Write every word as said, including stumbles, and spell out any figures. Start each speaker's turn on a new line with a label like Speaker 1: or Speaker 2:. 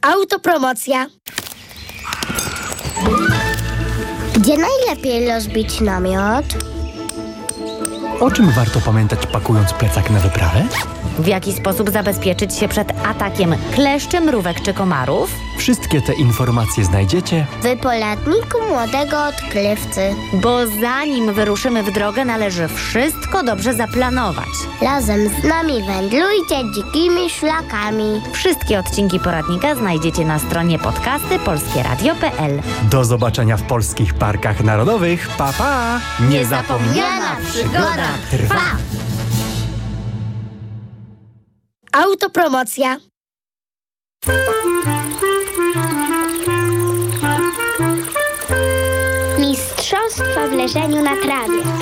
Speaker 1: Autopromocja. Gdzie najlepiej rozbić namiot?
Speaker 2: O czym warto pamiętać, pakując plecak na wyprawę?
Speaker 3: W jaki sposób zabezpieczyć się przed atakiem kleszczy, mrówek czy komarów?
Speaker 2: Wszystkie te informacje znajdziecie
Speaker 1: W poradniku młodego odkrywcy.
Speaker 3: Bo zanim wyruszymy w drogę, należy wszystko dobrze zaplanować.
Speaker 1: Razem z nami wędrujcie dzikimi szlakami.
Speaker 3: Wszystkie odcinki poradnika znajdziecie na stronie podcasty polskie radio kropka p l.
Speaker 2: Do zobaczenia w polskich parkach narodowych. Pa, pa!
Speaker 3: Niezapomniana przygoda trwa!
Speaker 1: Autopromocja. Mistrzostwa w leżeniu na trawie.